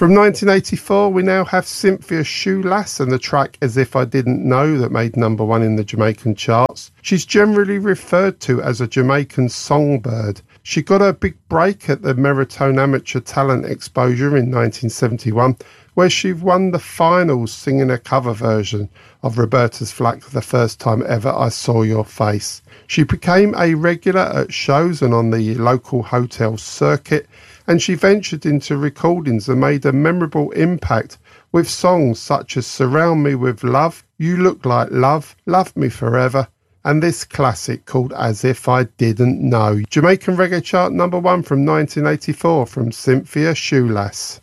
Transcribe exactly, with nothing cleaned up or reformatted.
From nineteen eighty-four, we now have Cynthia Shoelass and the track As If I Didn't Know that made number one in the Jamaican charts. She's generally referred to as a Jamaican songbird. She got her big break at the Meritone Amateur Talent Exposure in nineteen seventy-one, where she won the finals singing a cover version of Roberta's Flack for the first time ever, I Saw Your Face. She became a regular at shows and on the local hotel circuit, and she ventured into recordings and made a memorable impact with songs such as Surround Me With Love, You Look Like Love, Love Me Forever, and this classic called As If I Didn't Know. Jamaican Reggae Chart number one from nineteen eighty-four from Cynthia Shoelass.